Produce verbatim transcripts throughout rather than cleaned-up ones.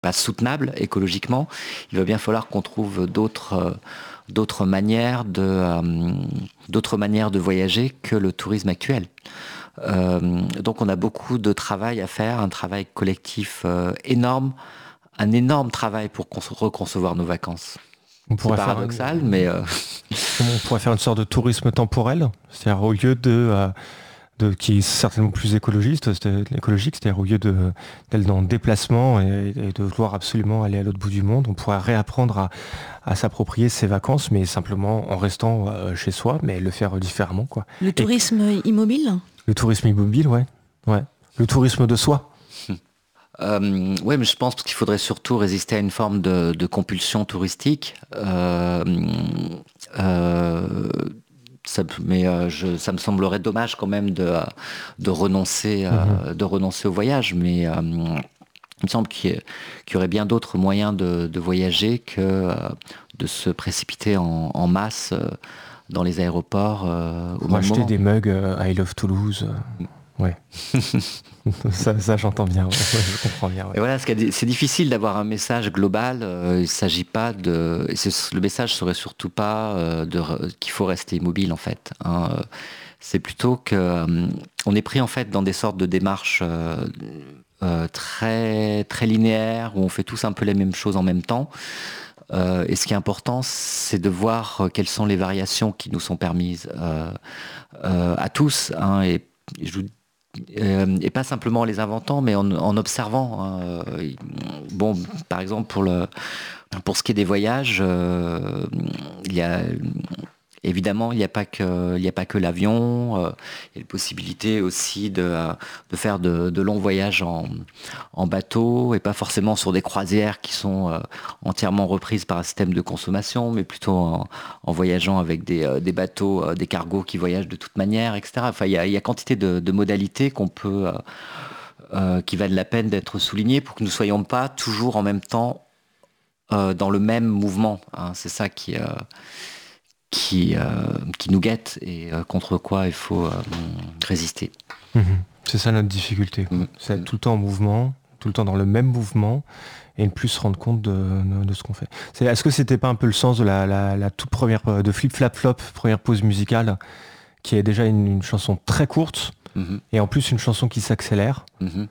pas soutenable écologiquement. Il va bien falloir qu'on trouve d'autres, euh, d'autres manières de, euh, d'autres manières de voyager que le tourisme actuel. Euh, donc on a beaucoup de travail à faire, un travail collectif euh, énorme, un énorme travail pour cons- reconcevoir nos vacances. On C'est pourrait faire un- paradoxal, mais euh, on pourrait faire une sorte de tourisme temporel, c'est-à-dire au lieu de, euh, de qui est certainement plus écologiste, c'est- écologique, c'est-à-dire au lieu de d'être dans le déplacement et, et de vouloir absolument aller à l'autre bout du monde, on pourrait réapprendre à, à s'approprier ses vacances, mais simplement en restant euh, chez soi, mais le faire différemment, quoi. Le Et tourisme immobile? le tourisme immobile, ouais, ouais. Le tourisme de soi. Euh, oui, mais je pense qu'il faudrait surtout résister à une forme de, de compulsion touristique. Euh, euh, ça, mais euh, je, ça me semblerait dommage quand même de, de, renoncer, euh, de renoncer au voyage. Mais euh, il me semble qu'il y, qu'il y aurait bien d'autres moyens de, de voyager que euh, de se précipiter en, en masse euh, dans les aéroports euh, au Pour même acheter moment. des mugs euh, I Love Toulouse. euh, ouais. ça, ça j'entends bien, ouais, ouais, je comprends bien. Ouais. Et voilà, c'est difficile d'avoir un message global. Euh, il ne s'agit pas de. Le message serait surtout pas euh, de qu'il faut rester immobile en fait. Hein. C'est plutôt que euh, on est pris en fait dans des sortes de démarches euh, euh, très très linéaires où on fait tous un peu les mêmes choses en même temps. Euh, et ce qui est important, c'est de voir quelles sont les variations qui nous sont permises euh, euh, à tous. Hein, et je vous Euh, et pas simplement en les inventant, mais en, en observant. Hein. Bon, par exemple, pour, le, pour ce qui est des voyages, euh, il y a évidemment, il n'y a pas que, il n'y a pas que l'avion. Euh, il y a la possibilité aussi de, de faire de, de longs voyages en, en bateau et pas forcément sur des croisières qui sont euh, entièrement reprises par un système de consommation, mais plutôt en, en voyageant avec des, euh, des bateaux, euh, des cargos qui voyagent de toute manière, et cetera. Enfin, il y a, il y a quantité de, de modalités qu'on peut, euh, euh, qui valent la peine d'être soulignées pour que nous ne soyons pas toujours en même temps euh, dans le même mouvement. Hein. C'est ça qui, euh, qui, euh, qui nous guette et euh, contre quoi il faut euh, résister. Mmh. C'est ça notre difficulté. Mmh. C'est être tout le temps en mouvement, tout le temps dans le même mouvement et ne plus se rendre compte de, de, de ce qu'on fait. C'est, est-ce que c'était pas un peu le sens de la, la, la toute première, de Flip Flap Flop, première pause musicale, qui est déjà une, une chanson très courte mmh. et en plus une chanson qui s'accélère mmh.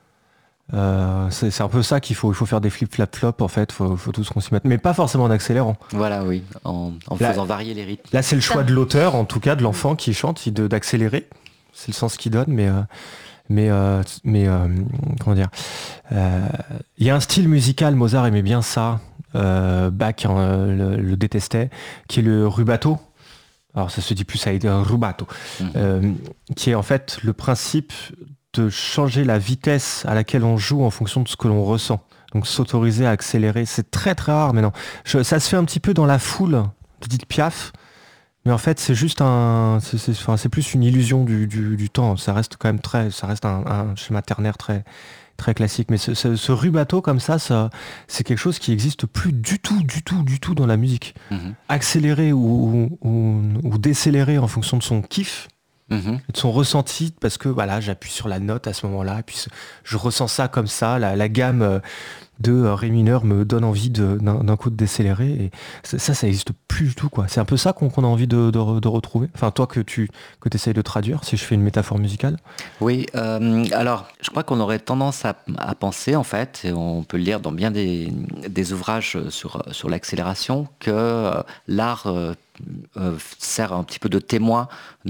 Euh, c'est, c'est un peu ça qu'il faut. Il faut faire des flip flap flop en fait. Faut, faut tous qu'on s'y mette, mais pas forcément en accélérant. Voilà, oui, en, en là, faisant varier les rythmes. Là, c'est le choix de l'auteur, en tout cas de l'enfant qui chante, de, d'accélérer. C'est le sens qu'il donne, mais euh, mais euh, mais euh, comment dire. Il euh, y a un style musical. Mozart aimait bien ça. Euh, Bach euh, le, le détestait, qui est le rubato. Alors ça se dit plus ça, un rubato, mmh. euh, qui est en fait le principe de changer la vitesse à laquelle on joue en fonction de ce que l'on ressent. Donc s'autoriser à accélérer, c'est très très rare maintenant. Je, ça se fait un petit peu dans la foule de Edith Piaf, mais en fait c'est juste un, c'est, c'est, enfin, c'est plus une illusion du, du, du temps. Ça reste quand même très, ça reste un, un schéma ternaire très très classique. Mais ce, ce, ce rubato comme ça, ça, c'est quelque chose qui existe plus du tout, du tout, du tout dans la musique. Mm-hmm. Accélérer ou, ou, ou décélérer en fonction de son kiff. Mmh. De son ressenti, parce que voilà, j'appuie sur la note à ce moment-là, et puis je ressens ça comme ça, la, la gamme de ré mineur me donne envie de, d'un, d'un coup de décélérer, et ça, ça n'existe plus du tout, quoi. C'est un peu ça qu'on, qu'on a envie de, de, de retrouver. Enfin, toi que tu que essayes de traduire, si je fais une métaphore musicale. Oui, euh, alors, je crois qu'on aurait tendance à, à penser, en fait, et on peut le lire dans bien des, des ouvrages sur, sur l'accélération, que euh, l'art euh, Euh, sert un petit peu de témoin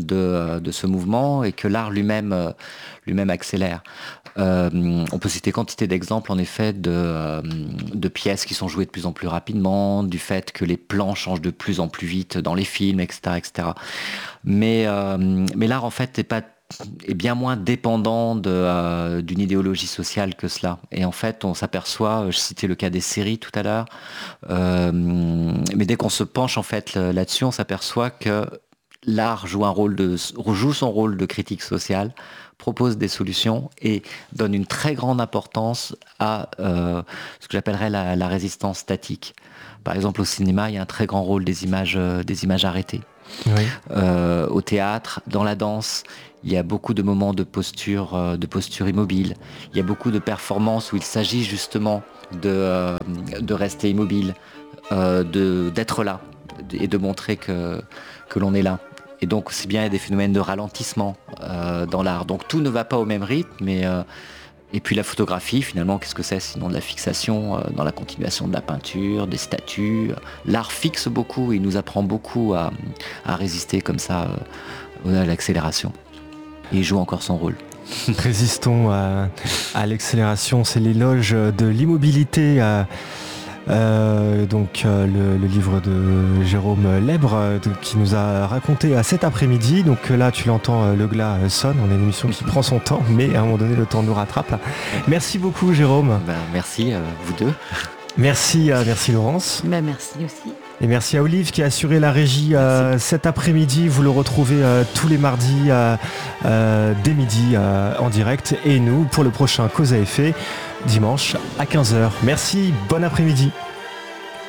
de, de ce mouvement et que l'art lui-même, euh, lui-même accélère. Euh, on peut citer quantité d'exemples en effet de, euh, de pièces qui sont jouées de plus en plus rapidement, du fait que les plans changent de plus en plus vite dans les films, et cetera, et cetera. Mais, euh, mais l'art en fait n'est pas est bien moins dépendant de, euh, d'une idéologie sociale que cela. Et en fait, on s'aperçoit, je citais le cas des séries tout à l'heure, euh, mais dès qu'on se penche en fait là-dessus, on s'aperçoit que l'art joue, un rôle de, joue son rôle de critique sociale, propose des solutions et donne une très grande importance à euh, ce que j'appellerais la, la résistance statique. Par exemple, au cinéma, il y a un très grand rôle des images, euh, des images arrêtées. Oui. Euh, au théâtre, dans la danse, il y a beaucoup de moments de posture, euh, de posture immobile. Il y a beaucoup de performances où il s'agit justement de, euh, de rester immobile, euh, de, d'être là et de montrer que, que l'on est là. Et donc aussi bien il y a des phénomènes de ralentissement euh, dans l'art. Donc tout ne va pas au même rythme, mais euh, et puis la photographie, finalement, qu'est-ce que c'est sinon de la fixation euh, dans la continuation de la peinture, des statues. L'art fixe beaucoup, il nous apprend beaucoup à, à résister comme ça euh, à l'accélération. Et il joue encore son rôle. Résistons à, à l'accélération, c'est l'éloge de l'immobilité. À... Euh, donc euh, le, le livre de Jérôme Lèbre euh, de, qui nous a raconté à cet après-midi. Donc là tu l'entends, euh, le glas euh, sonne. On a une émission qui prend son temps, mais à un moment donné le temps nous rattrape. Merci beaucoup Jérôme. Ben, merci euh, vous deux. Merci, euh, merci Laurence. Ben, merci aussi. Et merci à Olive qui a assuré la régie euh, cet après-midi. Vous le retrouvez euh, tous les mardis euh, euh, dès midi euh, en direct. Et nous pour le prochain Cause à effet dimanche à quinze heures. Merci, bon après-midi.